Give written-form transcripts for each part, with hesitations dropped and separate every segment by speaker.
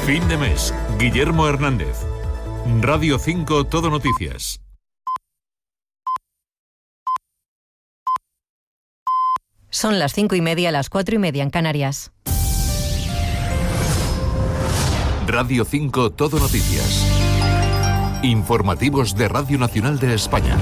Speaker 1: Fin de mes. Guillermo Hernández. Radio 5 Todo Noticias.
Speaker 2: Son las 5:30, las 4:30 en Canarias.
Speaker 1: Radio 5 Todo Noticias. Informativos de Radio Nacional de España.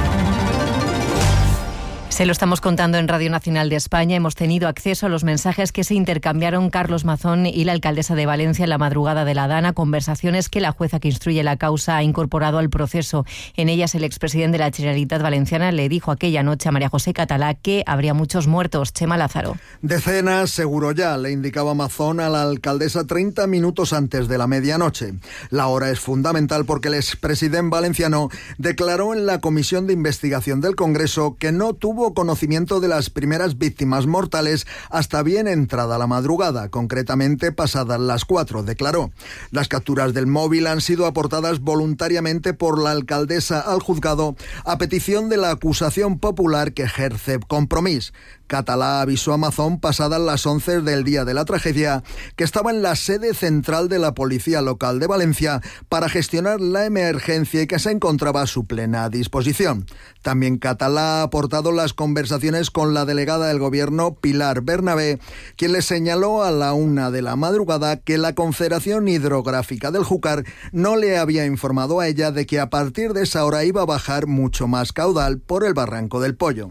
Speaker 2: Se lo estamos contando en Radio Nacional de España. Hemos tenido acceso a los mensajes que se intercambiaron Carlos Mazón y la alcaldesa de Valencia en la madrugada de la Dana, conversaciones que la jueza que instruye la causa ha incorporado al proceso. En ellas, el expresidente de la Generalitat Valenciana le dijo aquella noche a María José Catalá que habría muchos muertos. Chema Lázaro.
Speaker 3: Decenas, seguro ya, le indicaba Mazón a la alcaldesa 30 minutos antes de la medianoche. La hora es fundamental porque el expresidente valenciano declaró en la Comisión de Investigación del Congreso que no tuvo conocimiento de las primeras víctimas mortales hasta bien entrada la madrugada, concretamente pasadas las 4, declaró. Las capturas del móvil han sido aportadas voluntariamente por la alcaldesa al juzgado a petición de la acusación popular que ejerce Compromís. Catalá avisó a Mazón pasadas las 11 del día de la tragedia que estaba en la sede central de la Policía Local de Valencia para gestionar la emergencia y que se encontraba a su plena disposición. También Catalá ha aportado las conversaciones con la delegada del Gobierno, Pilar Bernabé, quien le señaló a la 1 de la madrugada que la Confederación Hidrográfica del Júcar no le había informado a ella de que a partir de esa hora iba a bajar mucho más caudal por el Barranco del Pollo.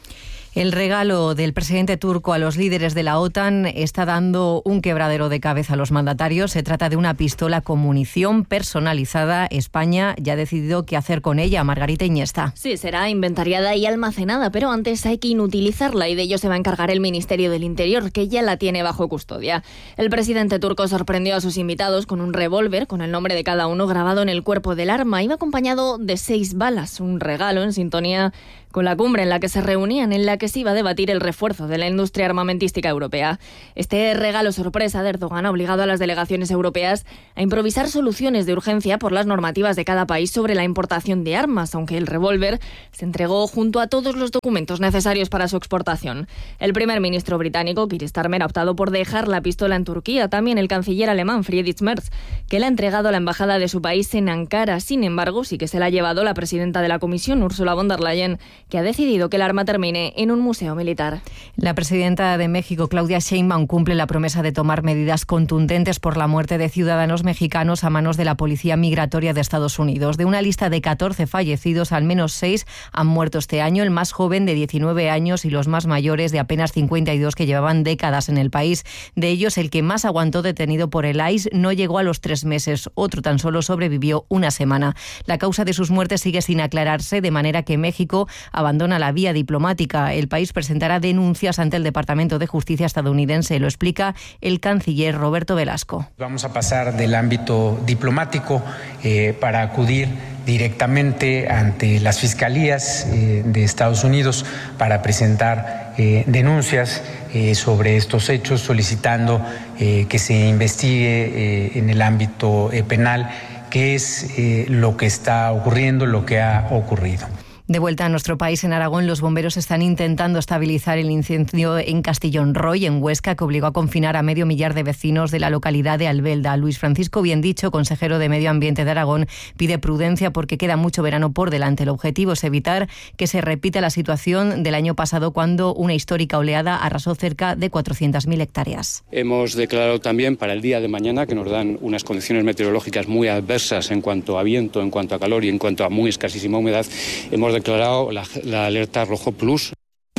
Speaker 2: El regalo del presidente turco a los líderes de la OTAN está dando un quebradero de cabeza a los mandatarios. Se trata de una pistola con munición personalizada. España ya ha decidido qué hacer con ella. Margarita Iniesta.
Speaker 4: Sí, será inventariada y almacenada, pero antes hay que inutilizarla y de ello se va a encargar el Ministerio del Interior, que ya la tiene bajo custodia. El presidente turco sorprendió a sus invitados con un revólver con el nombre de cada uno grabado en el cuerpo del arma. Iba acompañado de 6 balas, un regalo en sintonía con la cumbre en la que se reunían, en la que se iba a debatir el refuerzo de la industria armamentística europea. Este regalo sorpresa de Erdogan ha obligado a las delegaciones europeas a improvisar soluciones de urgencia por las normativas de cada país sobre la importación de armas, aunque el revólver se entregó junto a todos los documentos necesarios para su exportación. El primer ministro británico, Keir Starmer, ha optado por dejar la pistola en Turquía. También el canciller alemán, Friedrich Merz, que la ha entregado a la embajada de su país en Ankara. Sin embargo, sí que se la ha llevado la presidenta de la Comisión, Ursula von der Leyen, que ha decidido que el arma termine en un museo militar.
Speaker 2: La presidenta de México, Claudia Sheinbaum, cumple la promesa de tomar medidas contundentes por la muerte de ciudadanos mexicanos a manos de la Policía Migratoria de Estados Unidos. De una lista de 14 fallecidos, al menos 6 han muerto este año, el más joven de 19 años y los más mayores de apenas 52 que llevaban décadas en el país. De ellos, el que más aguantó detenido por el ICE no llegó a los 3 meses, otro tan solo sobrevivió una semana. La causa de sus muertes sigue sin aclararse, de manera que México abandona la vía diplomática. El país presentará denuncias ante el Departamento de Justicia estadounidense, lo explica el canciller Roberto Velasco.
Speaker 5: Vamos a pasar del ámbito diplomático para acudir directamente ante las fiscalías de Estados Unidos para presentar denuncias sobre estos hechos, solicitando que se investigue en el ámbito penal qué es lo que está ocurriendo, lo que ha ocurrido.
Speaker 2: De vuelta a nuestro país, en Aragón, los bomberos están intentando estabilizar el incendio en Castellón Roy, en Huesca, que obligó a confinar a 500.000 de vecinos de la localidad de Albelda. Luis Francisco Biendicho, consejero de Medio Ambiente de Aragón, pide prudencia porque queda mucho verano por delante. El objetivo es evitar que se repita la situación del año pasado, cuando una histórica oleada arrasó cerca de 400.000 hectáreas.
Speaker 6: Hemos declarado también para el día de mañana, que nos dan unas condiciones meteorológicas muy adversas en cuanto a viento, en cuanto a calor y en cuanto a muy escasísima humedad, hemos declarado la alerta rojo plus.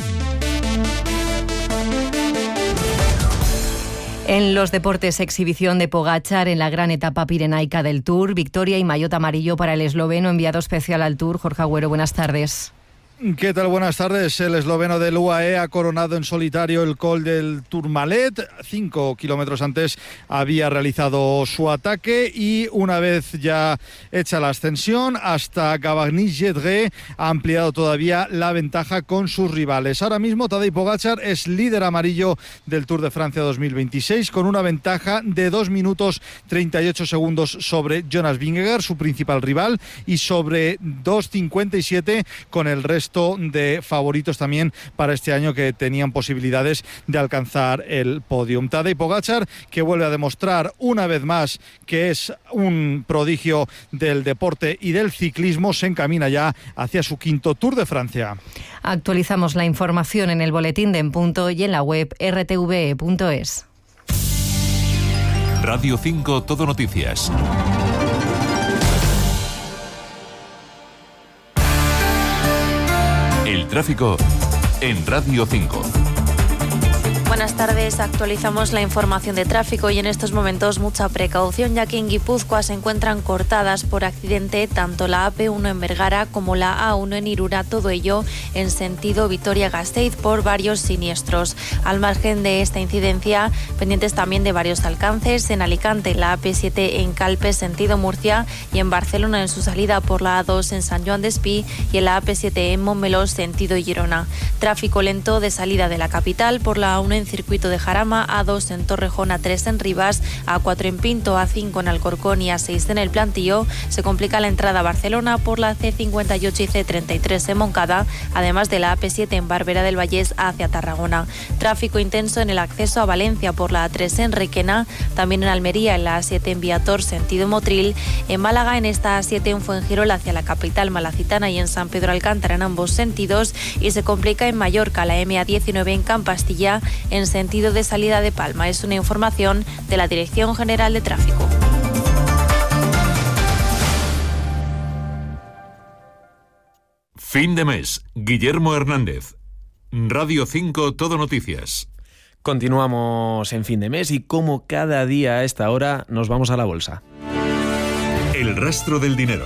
Speaker 2: En los deportes, exhibición de Pogačar en la gran etapa pirenaica del Tour, victoria y maillot amarillo para el esloveno, enviado especial al Tour. Jorge Agüero, buenas tardes.
Speaker 7: ¿Qué tal? Buenas tardes. El esloveno del UAE ha coronado en solitario el Col del Tourmalet. 5 kilómetros antes había realizado su ataque y una vez ya hecha la ascensión hasta Gavagny-Gedré ha ampliado todavía la ventaja con sus rivales. Ahora mismo Tadej Pogačar es líder amarillo del Tour de Francia 2026 con una ventaja de 2 minutos 38 segundos sobre Jonas Vingegaard, su principal rival, y sobre 2.57 con el resto resto de favoritos también para este año que tenían posibilidades de alcanzar el podium. Tadej Pogačar, que vuelve a demostrar una vez más que es un prodigio del deporte y del ciclismo, se encamina ya hacia su quinto Tour de Francia.
Speaker 2: Actualizamos la información en el boletín de En Punto y en la web rtve.es.
Speaker 1: Radio 5 Todo Noticias. El tráfico en Radio 5.
Speaker 8: Buenas tardes, actualizamos la información de tráfico y en estos momentos mucha precaución, ya que en Guipúzcoa se encuentran cortadas por accidente tanto la AP1 en Vergara como la A1 en Irura, todo ello en sentido Vitoria-Gasteiz por varios siniestros. Al margen de esta incidencia, pendientes también de varios alcances en Alicante, la AP7 en Calpe, sentido Murcia, y en Barcelona en su salida por la A2 en San Joan d'Espí y en la AP7 en Montmeló, sentido Girona. Tráfico lento de salida de la capital por la A1 en circuito de Jarama, A2 en Torrejón, A3 en Rivas, A4 en Pinto, A5 en Alcorcón y A6 en El Plantío. Se complica la entrada a Barcelona por la C58 y C33 en Moncada, además de la AP7 en Barberá del Vallés hacia Tarragona. Tráfico intenso en el acceso a Valencia por la A3 en Requena, también en Almería en la A7 en Viator, sentido Motril, en Málaga en esta A7 en Fuengirola hacia la capital malacitana y en San Pedro Alcántara en ambos sentidos, y se complica en Mallorca la MA19 en Campastilla en sentido de salida de Palma. Es una información de la Dirección General de Tráfico.
Speaker 1: Fin de mes. Guillermo Hernández. Radio 5 Todo Noticias.
Speaker 9: Continuamos en fin de mes y como cada día a esta hora nos vamos a la bolsa.
Speaker 1: El rastro del dinero.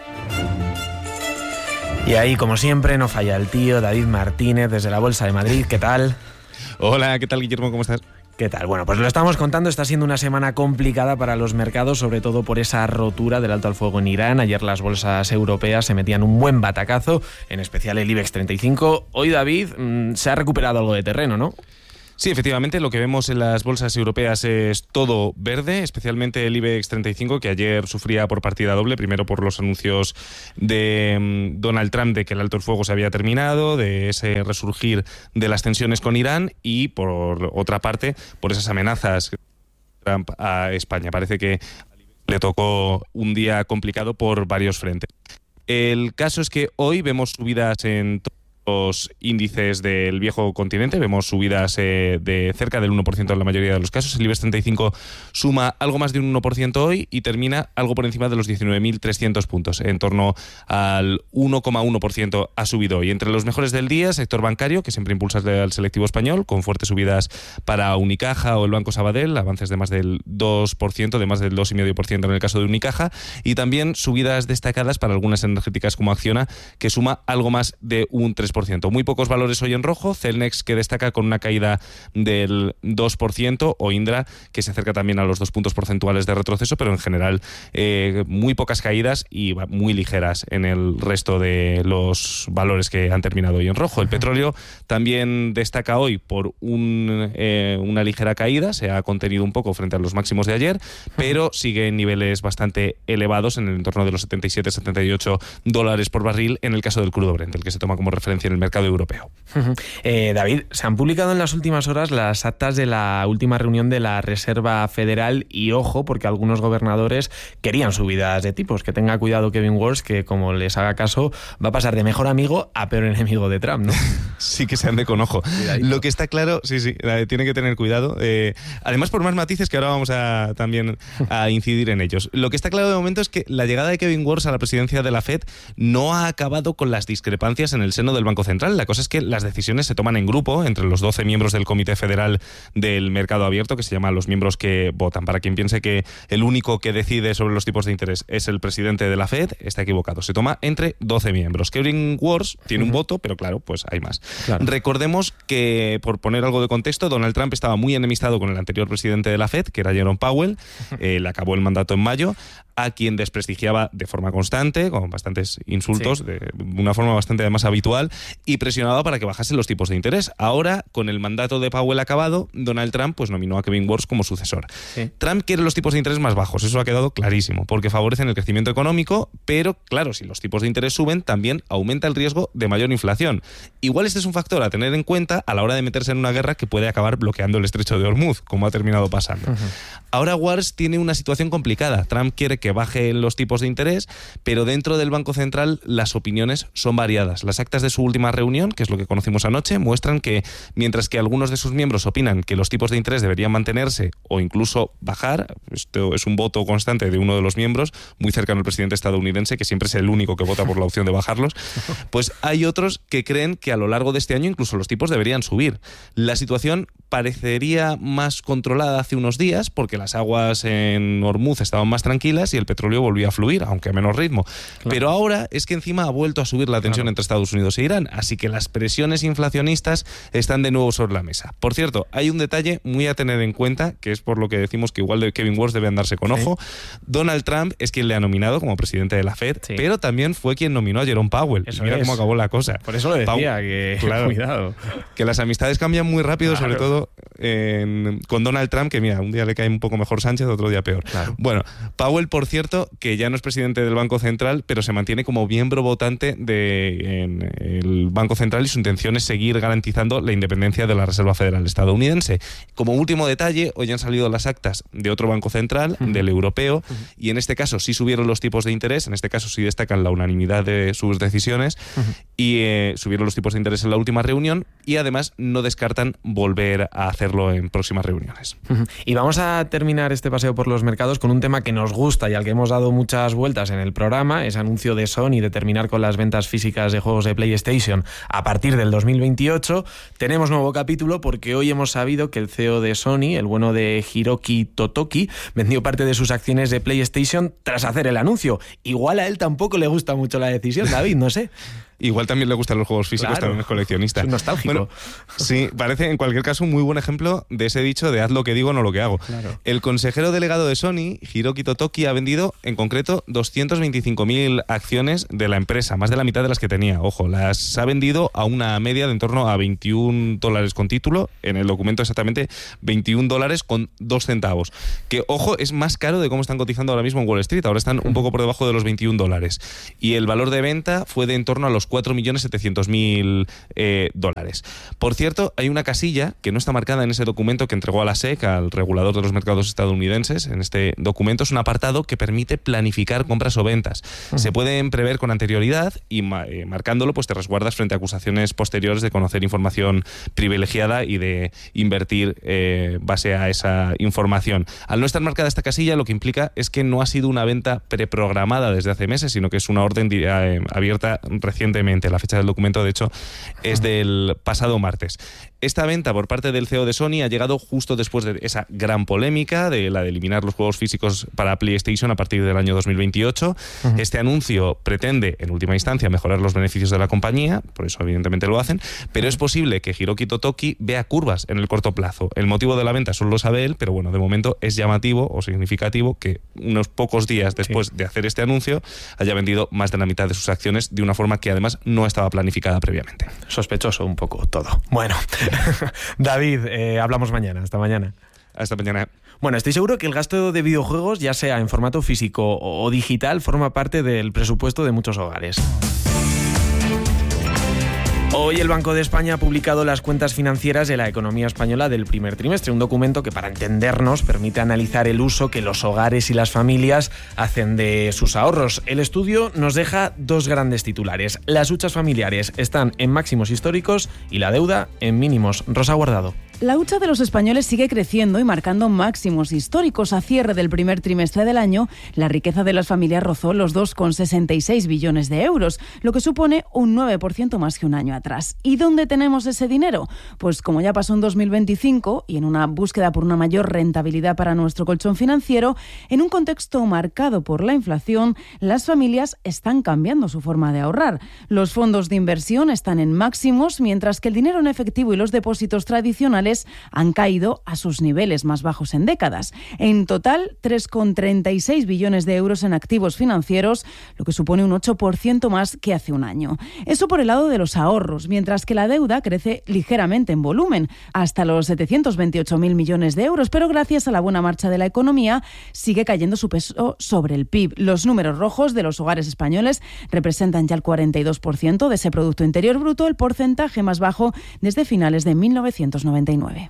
Speaker 9: Y ahí, como siempre, no falla el tío David Martínez desde la Bolsa de Madrid. ¿Qué tal?
Speaker 10: Hola, ¿qué tal, Guillermo? ¿Cómo estás?
Speaker 9: ¿Qué tal? Bueno, pues lo estamos contando, está siendo una semana complicada para los mercados, sobre todo por esa rotura del alto al fuego en Irán. Ayer las bolsas europeas se metían un buen batacazo, en especial el IBEX 35. Hoy, David, se ha recuperado algo de terreno, ¿no?
Speaker 10: Sí, efectivamente, lo que vemos en las bolsas europeas es todo verde, especialmente el IBEX 35, que ayer sufría por partida doble, primero por los anuncios de Donald Trump de que el alto el fuego se había terminado, de ese resurgir de las tensiones con Irán, y por otra parte, por esas amenazas de Trump a España. Parece que le tocó un día complicado por varios frentes. El caso es que hoy vemos subidas en los índices del viejo continente, vemos subidas de cerca del 1% en la mayoría de los casos. El IBEX 35 suma algo más de un 1% hoy y termina algo por encima de los 19.300 puntos, en torno al 1,1% ha subido hoy. Entre los mejores del día, sector bancario, que siempre impulsa al selectivo español, con fuertes subidas para Unicaja o el Banco Sabadell, avances de más del 2%, de más del 2,5% en el caso de Unicaja, y también subidas destacadas para algunas energéticas como Acciona, que suma algo más de un 3%. Muy pocos valores hoy en rojo. Celnex, que destaca con una caída del 2%, o Indra, que se acerca también a los 2 puntos porcentuales de retroceso, pero en general muy pocas caídas y muy ligeras en el resto de los valores que han terminado hoy en rojo. El petróleo también destaca hoy por una ligera caída, se ha contenido un poco frente a los máximos de ayer, pero sigue en niveles bastante elevados, en el entorno de los $77-78 por barril en el caso del crudo Brent, el que se toma como referencia en el mercado europeo.
Speaker 9: David, se han publicado en las últimas horas las actas de la última reunión de la Reserva Federal y ojo, porque algunos gobernadores querían subidas de tipos. Que tenga cuidado Kevin Walsh, que como les haga caso va a pasar de mejor amigo a peor enemigo de Trump, ¿no?
Speaker 10: Sí, que se ande con ojo. Cuidadito. Lo que está claro, sí, tiene que tener cuidado. Además, por más matices que ahora vamos también a incidir en ellos. Lo que está claro de momento es que la llegada de Kevin Walsh a la presidencia de la FED no ha acabado con las discrepancias en el seno del Banco Central. La cosa es que las decisiones se toman en grupo entre los 12 miembros del Comité Federal del Mercado Abierto, que se llama los miembros que votan. Para quien piense que el único que decide sobre los tipos de interés es el presidente de la FED, está equivocado. Se toma entre 12 miembros. Kevin Walsh tiene un voto, pero claro, pues hay más. Claro. Recordemos que, por poner algo de contexto, Donald Trump estaba muy enemistado con el anterior presidente de la FED, que era Jerome Powell. Le acabó el mandato en mayo, a quien desprestigiaba de forma constante, con bastantes insultos, de una forma bastante además habitual, y presionaba para que bajasen los tipos de interés. Ahora, con el mandato de Powell acabado, Donald Trump pues nominó a Kevin Warsh como sucesor. Sí. Trump quiere los tipos de interés más bajos, eso ha quedado clarísimo, porque favorecen el crecimiento económico, pero claro, si los tipos de interés suben, también aumenta el riesgo de mayor inflación. Igual este es un factor a tener en cuenta a la hora de meterse en una guerra que puede acabar bloqueando el estrecho de Hormuz, como ha terminado pasando. Ahora Warsh tiene una situación complicada. Trump quiere que bajen los tipos de interés, pero dentro del Banco Central las opiniones son variadas. Las actas de su última reunión, que es lo que conocimos anoche, muestran que mientras que algunos de sus miembros opinan que los tipos de interés deberían mantenerse o incluso bajar, esto es un voto constante de uno de los miembros, muy cercano al presidente estadounidense, que siempre es el único que vota por la opción de bajarlos, pues hay otros que creen que a lo largo de este año incluso los tipos deberían subir. La situación parecería más controlada hace unos días porque las aguas en Hormuz estaban más tranquilas y el petróleo volvía a fluir, aunque a menor ritmo. Claro. Pero ahora es que encima ha vuelto a subir la tensión entre Estados Unidos e Irán, así que las presiones inflacionistas están de nuevo sobre la mesa. Por cierto, hay un detalle muy a tener en cuenta, que es por lo que decimos que igual de Kevin Warsh debe andarse con ojo. Donald Trump es quien le ha nominado como presidente de la Fed, pero también fue quien nominó a Jerome Powell. Eso y mira cómo acabó la cosa.
Speaker 9: Por eso lo decía, que claro, cuidado.
Speaker 10: Que las amistades cambian muy rápido, sobre todo con Donald Trump, que mira, un día le cae un poco mejor Sánchez, otro día peor. Claro. Bueno, Powell, por cierto, que ya no es presidente del Banco Central, pero se mantiene como miembro votante en el Banco Central y su intención es seguir garantizando la independencia de la Reserva Federal estadounidense. Como último detalle, hoy han salido las actas de otro Banco Central, del europeo, y en este caso sí subieron los tipos de interés, en este caso sí destacan la unanimidad de sus decisiones, y subieron los tipos de interés en la última reunión, y además no descartan volver a hacerlo en próximas reuniones.
Speaker 9: Y vamos a terminar este paseo por los mercados con un tema que nos gusta y al que hemos dado muchas vueltas en el programa, ese anuncio de Sony de terminar con las ventas físicas de juegos de PlayStation a partir del 2028. Tenemos nuevo capítulo porque hoy hemos sabido que el CEO de Sony, el bueno de Hiroki Totoki, vendió parte de sus acciones de PlayStation tras hacer el anuncio. Igual a él tampoco le gusta mucho la decisión, David, no sé.
Speaker 10: Igual también le gustan los juegos físicos, claro, también es coleccionista.
Speaker 9: Es nostálgico.
Speaker 10: Bueno, sí, parece en cualquier caso un muy buen ejemplo de ese dicho de haz lo que digo, no lo que hago. Claro. El consejero delegado de Sony, Hiroki Totoki, ha vendido en concreto 225.000 acciones de la empresa, más de la mitad de las que tenía. Ojo, las ha vendido a una media de en torno a $21 con título, en el documento exactamente $21 con 2 centavos. Que, ojo, es más caro de cómo están cotizando ahora mismo en Wall Street. Ahora están un poco por debajo de los $21. Y el valor de venta fue de en torno a los $4.700.000. Por cierto, hay una casilla que no está marcada en ese documento que entregó a la SEC, al regulador de los mercados estadounidenses. En este documento es un apartado que permite planificar compras o ventas. Se pueden prever con anterioridad y marcándolo pues te resguardas frente a acusaciones posteriores de conocer información privilegiada y de invertir base a esa información. Al no estar marcada esta casilla, lo que implica es que no ha sido una venta preprogramada desde hace meses, sino que es una orden abierta recientemente. La fecha del documento, de hecho, es del pasado martes. Esta venta por parte del CEO de Sony ha llegado justo después de esa gran polémica de la de eliminar los juegos físicos para PlayStation a partir del año 2028. Este anuncio pretende, en última instancia, mejorar los beneficios de la compañía, por eso evidentemente lo hacen, pero es posible que Hiroki Totoki vea curvas en el corto plazo. El motivo de la venta solo lo sabe él, pero bueno, de momento es llamativo o significativo que unos pocos días después de hacer este anuncio haya vendido más de la mitad de sus acciones de una forma que además no estaba planificada previamente.
Speaker 9: Sospechoso un poco todo. Bueno, David, hablamos mañana. Hasta mañana.
Speaker 10: Hasta mañana.
Speaker 9: Bueno, estoy seguro que el gasto de videojuegos, ya sea en formato físico o digital, forma parte del presupuesto de muchos hogares. Hoy el Banco de España ha publicado las cuentas financieras de la economía española del primer trimestre, un documento que, para entendernos, permite analizar el uso que los hogares y las familias hacen de sus ahorros. El estudio nos deja dos grandes titulares. Las huchas familiares están en máximos históricos y la deuda en mínimos. Rosa Guardado.
Speaker 11: La hucha de los españoles sigue creciendo y marcando máximos históricos. A cierre del primer trimestre del año, la riqueza de las familias rozó los 2,66 billones de euros, lo que supone un 9% más que un año atrás. ¿Y dónde tenemos ese dinero? Pues como ya pasó en 2025 y en una búsqueda por una mayor rentabilidad para nuestro colchón financiero, en un contexto marcado por la inflación, las familias están cambiando su forma de ahorrar. Los fondos de inversión están en máximos, mientras que el dinero en efectivo y los depósitos tradicionales nacionales han caído a sus niveles más bajos en décadas. En total, 3,36 billones de euros en activos financieros, lo que supone un 8% más que hace un año. Eso por el lado de los ahorros, mientras que la deuda crece ligeramente en volumen, hasta los 728.000 millones de euros, pero gracias a la buena marcha de la economía sigue cayendo su peso sobre el PIB. Los números rojos de los hogares españoles representan ya el 42% de ese Producto Interior Bruto, el porcentaje más bajo desde finales de 1999.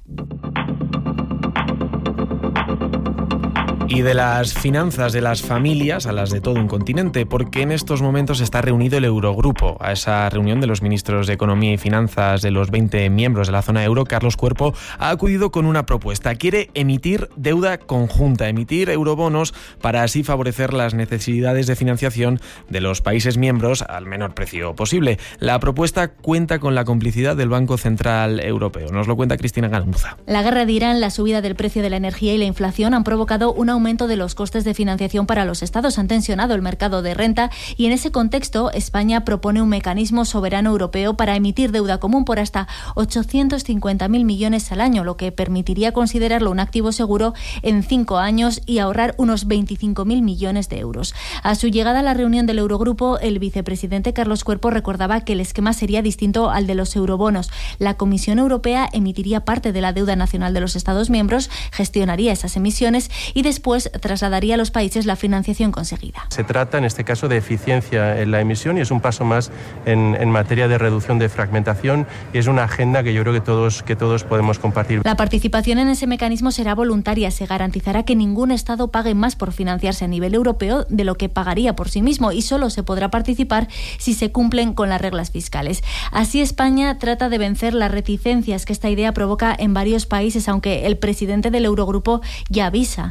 Speaker 9: Y de las finanzas de las familias a las de todo un continente, porque en estos momentos está reunido el Eurogrupo. A esa reunión de los ministros de Economía y Finanzas de los 20 miembros de la zona euro, Carlos Cuerpo ha acudido con una propuesta. Quiere emitir deuda conjunta, emitir eurobonos para así favorecer las necesidades de financiación de los países miembros al menor precio posible. La propuesta cuenta con la complicidad del Banco Central Europeo. Nos lo cuenta Cristina Ganuza.
Speaker 12: La guerra de Irán, la subida del precio de la energía y la inflación han provocado un aumento de los costes de financiación para los estados, han tensionado el mercado de renta y en ese contexto España propone un mecanismo soberano europeo para emitir deuda común por hasta 850.000 millones al año, lo que permitiría considerarlo un activo seguro en 5 años y ahorrar unos 25.000 millones de euros. A su llegada a la reunión del Eurogrupo, el vicepresidente Carlos Cuerpo recordaba que el esquema sería distinto al de los eurobonos. La Comisión Europea emitiría parte de la deuda nacional de los estados miembros, gestionaría esas emisiones y después trasladaría a los países la financiación conseguida.
Speaker 13: Se trata en este caso de eficiencia en la emisión y es un paso más en materia de reducción de fragmentación y es una agenda que yo creo que todos podemos compartir.
Speaker 12: La participación en ese mecanismo será voluntaria. Se garantizará que ningún Estado pague más por financiarse a nivel europeo de lo que pagaría por sí mismo y solo se podrá participar si se cumplen con las reglas fiscales. Así España trata de vencer las reticencias que esta idea provoca en varios países, aunque el presidente del Eurogrupo ya avisa.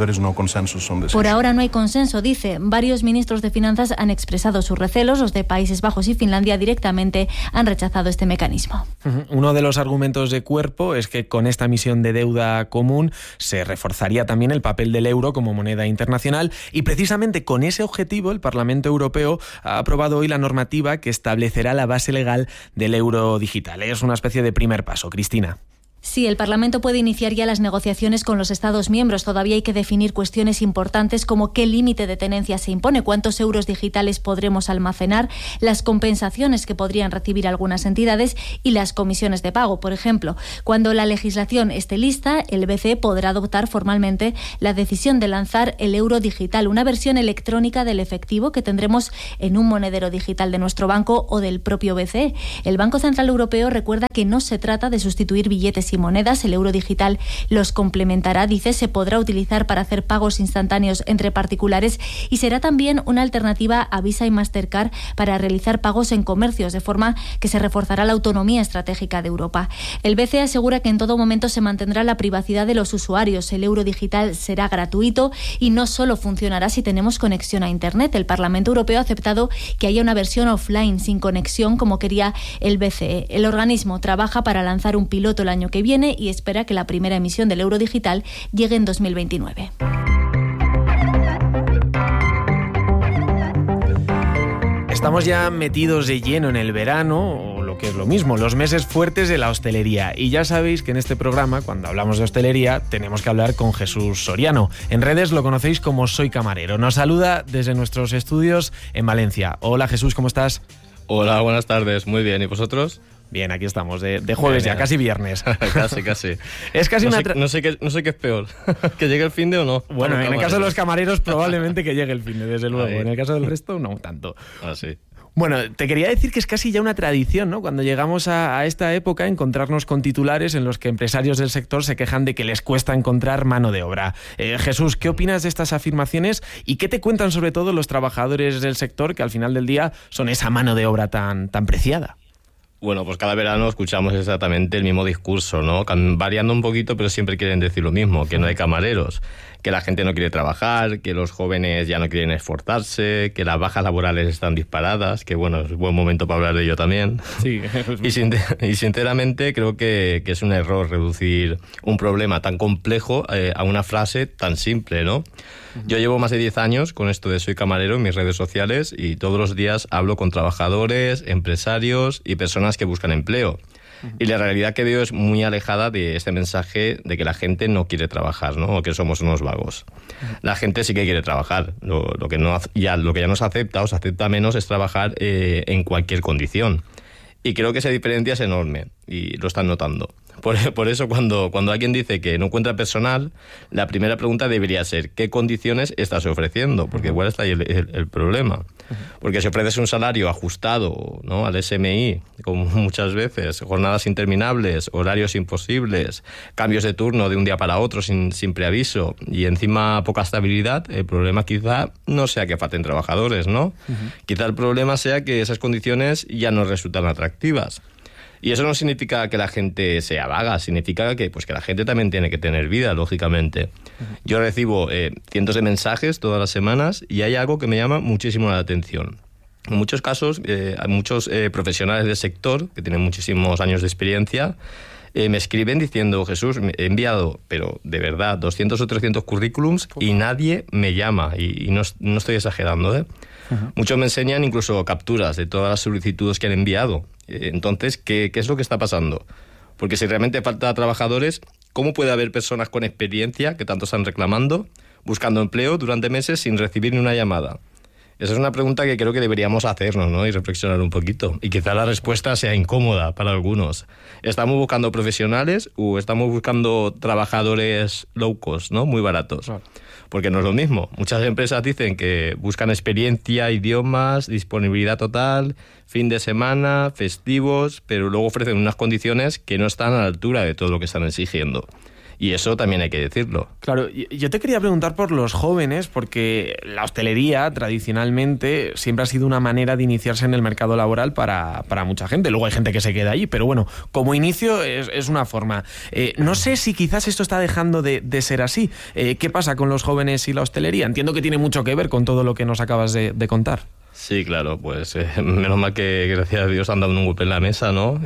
Speaker 12: Por ahora no hay consenso, dice. Varios ministros de Finanzas han expresado sus recelos. Los de Países Bajos y Finlandia directamente han rechazado este mecanismo.
Speaker 9: Uno de los argumentos de Cuerpo es que con esta emisión de deuda común se reforzaría también el papel del euro como moneda internacional y precisamente con ese objetivo el Parlamento Europeo ha aprobado hoy la normativa que establecerá la base legal del euro digital. Es una especie de primer paso. Cristina.
Speaker 12: Sí, el Parlamento puede iniciar ya las negociaciones con los Estados miembros. Todavía hay que definir cuestiones importantes como qué límite de tenencia se impone, cuántos euros digitales podremos almacenar, las compensaciones que podrían recibir algunas entidades y las comisiones de pago. Por ejemplo, cuando la legislación esté lista, el BCE podrá adoptar formalmente la decisión de lanzar el euro digital, una versión electrónica del efectivo que tendremos en un monedero digital de nuestro banco o del propio BCE. El Banco Central Europeo recuerda que no se trata de sustituir billetes y monedas. El euro digital los complementará, dice, se podrá utilizar para hacer pagos instantáneos entre particulares y será también una alternativa a Visa y Mastercard para realizar pagos en comercios, de forma que se reforzará la autonomía estratégica de Europa. El BCE asegura que en todo momento se mantendrá la privacidad de los usuarios. El euro digital será gratuito y no solo funcionará si tenemos conexión a Internet. El Parlamento Europeo ha aceptado que haya una versión offline sin conexión como quería el BCE. El organismo trabaja para lanzar un piloto el año que viene y espera que la primera emisión del euro digital llegue en 2029.
Speaker 9: Estamos ya metidos de lleno en el verano, o lo que es lo mismo, los meses fuertes de la hostelería. Y ya sabéis que en este programa, cuando hablamos de hostelería, tenemos que hablar con Jesús Soriano. En redes lo conocéis como Soy Camarero. Nos saluda desde nuestros estudios en Valencia. Hola Jesús, ¿cómo estás?
Speaker 14: Hola, buenas tardes. Muy bien. ¿Y vosotros?
Speaker 9: Bien, aquí estamos, de jueves bien, ya, casi viernes.
Speaker 14: Casi.
Speaker 9: Es casi
Speaker 14: no sé qué es peor, que llegue el fin de o no.
Speaker 9: Bueno, en el caso de los camareros probablemente que llegue el fin de, desde luego. Ahí. En el caso del resto, no tanto.
Speaker 14: Sí.
Speaker 9: Bueno, te quería decir que es casi ya una tradición, ¿no? Cuando llegamos a esta época, encontrarnos con titulares en los que empresarios del sector se quejan de que les cuesta encontrar mano de obra. Jesús, ¿qué opinas de estas afirmaciones y qué te cuentan sobre todo los trabajadores del sector que al final del día son esa mano de obra tan preciada?
Speaker 14: Bueno, pues cada verano escuchamos exactamente el mismo discurso, ¿no? Variando un poquito, pero siempre quieren decir lo mismo, que no hay camareros, que la gente no quiere trabajar, que los jóvenes ya no quieren esforzarse, que las bajas laborales están disparadas, que bueno, es buen momento para hablar de ello también.
Speaker 9: Sí.
Speaker 14: Y sinceramente creo que es un error reducir un problema tan complejo a una frase tan simple, ¿no? Yo llevo más de 10 años con esto de Soy Camarero en mis redes sociales y todos los días hablo con trabajadores, empresarios y personas que buscan empleo. Y la realidad que veo es muy alejada de este mensaje de que la gente no quiere trabajar, ¿no? O que somos unos vagos. La gente sí que quiere trabajar. Lo que ya no se acepta o se acepta menos es trabajar en cualquier condición. Y creo que esa diferencia es enorme y lo están notando. Por eso cuando alguien dice que no encuentra personal, la primera pregunta debería ser ¿qué condiciones estás ofreciendo? Porque igual está ahí el problema. Porque si ofreces un salario ajustado, ¿no?, al SMI, como muchas veces, jornadas interminables, horarios imposibles, cambios de turno de un día para otro sin preaviso y encima poca estabilidad, el problema quizá no sea que falten trabajadores, ¿no? Quizá el problema sea que esas condiciones ya no resultan atractivas. Y eso no significa que la gente sea vaga, significa que la gente también tiene que tener vida, lógicamente. Yo recibo cientos de mensajes todas las semanas y hay algo que me llama muchísimo la atención. En muchos casos, hay muchos profesionales del sector que tienen muchísimos años de experiencia, me escriben diciendo, Jesús, he enviado, pero de verdad, 200 o 300 currículums y nadie me llama. Y no estoy exagerando, ¿eh? Muchos me enseñan incluso capturas de todas las solicitudes que han enviado. Entonces, ¿qué es lo que está pasando? Porque si realmente falta trabajadores, ¿cómo puede haber personas con experiencia que tanto están reclamando, buscando empleo durante meses sin recibir ni una llamada? Esa es una pregunta que creo que deberíamos hacernos, ¿no?, y reflexionar un poquito. Y quizá la respuesta sea incómoda para algunos. ¿Estamos buscando profesionales o estamos buscando trabajadores low cost, ¿no?, muy baratos? Claro. Porque no es lo mismo. Muchas empresas dicen que buscan experiencia, idiomas, disponibilidad total, fin de semana, festivos, pero luego ofrecen unas condiciones que no están a la altura de todo lo que están exigiendo. Y eso también hay que decirlo.
Speaker 9: Claro, yo te quería preguntar por los jóvenes, porque la hostelería tradicionalmente siempre ha sido una manera de iniciarse en el mercado laboral para mucha gente. Luego hay gente que se queda allí, pero bueno, como inicio es una forma. No sé si quizás esto está dejando de ser así. ¿Qué pasa con los jóvenes y la hostelería? Entiendo que tiene mucho que ver con todo lo que nos acabas de contar.
Speaker 14: Sí, claro, pues menos mal que gracias a Dios han dado un golpe en la mesa, ¿no?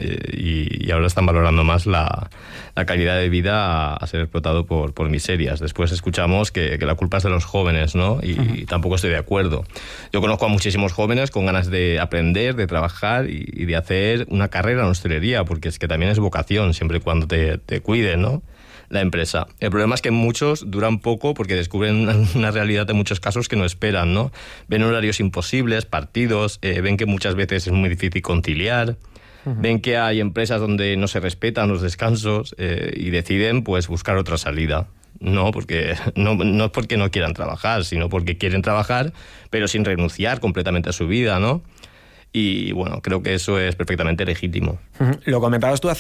Speaker 14: Y ahora están valorando más la calidad de vida a ser explotado por miserias. Después escuchamos que la culpa es de los jóvenes, ¿no? Y tampoco estoy de acuerdo. Yo conozco a muchísimos jóvenes con ganas de aprender, de trabajar y de hacer una carrera en hostelería, porque es que también es vocación, siempre y cuando te cuiden, ¿no?, la empresa. El problema es que muchos duran poco porque descubren una realidad en muchos casos que no esperan, ¿no? Ven horarios imposibles, partidos, ven que muchas veces es muy difícil conciliar, ven que hay empresas donde no se respetan los descansos y deciden pues buscar otra salida. No es porque no quieran trabajar, sino porque quieren trabajar, pero sin renunciar completamente a su vida, ¿no? Y bueno, creo que eso es perfectamente legítimo.
Speaker 9: Lo comentabas tú